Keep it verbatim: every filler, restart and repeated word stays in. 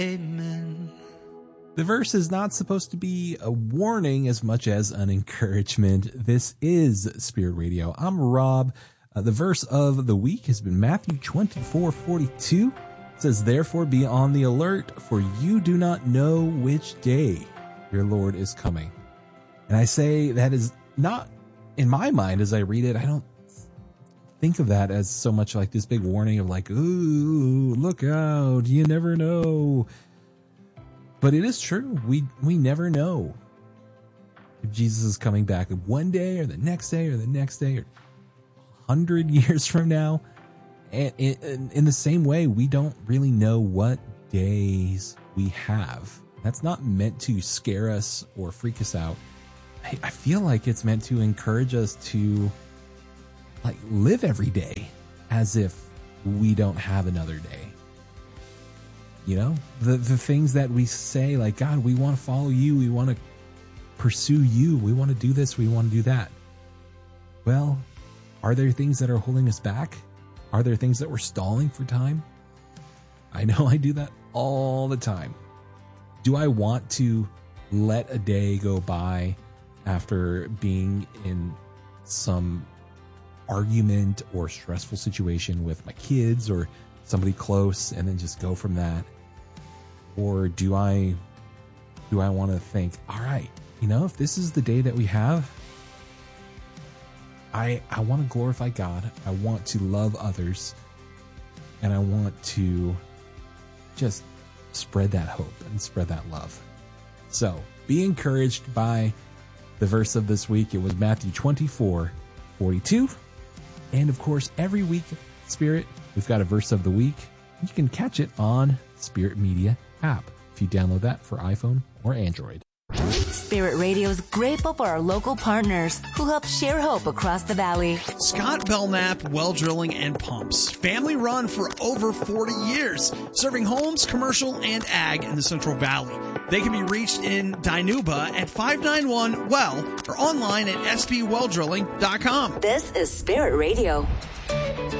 Amen. The verse is not supposed to be a warning as much as an encouragement. This is Spirit Radio. I'm Rob. Uh, the verse of the week has been Matthew twenty-four forty-two. It says, therefore be on the alert, for you do not know which day your Lord is coming. And I say that is not, in my mind as I read it, I don't think of that as so much like this big warning of like, ooh, look out, you never know. But it is true. We we never know if Jesus is coming back one day or the next day or the next day or a hundred years from now. And in, in the same way, we don't really know what days we have. That's not meant to scare us or freak us out. I, I feel like it's meant to encourage us to like live every day as if we don't have another day. You know, the, the things that we say, like, God, we want to follow you. We want to pursue you. We want to do this. We want to do that. Well, are there things that are holding us back? Are there things that we're stalling for time? I know I do that all the time. Do I want to let a day go by after being in some argument or stressful situation with my kids or somebody close and then just go from that? Or do I do I want to think, all right, you know, if this is the day that we have, I I want to glorify God. I want to love others, and I want to just spread that hope and spread that love. So be encouraged by the verse of this week. It was Matthew twenty-four forty-two. And of course, every week, Spirit, we've got a verse of the week. You can catch it on Spirit Media app if you download that for iPhone or Android. Spirit Radio is grateful for our local partners who help share hope across the valley. Scott Belknap Well Drilling and Pumps. Family run for over forty years, serving homes, commercial, and ag in the Central Valley. They can be reached in Dinuba at five nine one well or online at s b well drilling dot com. This is Spirit Radio.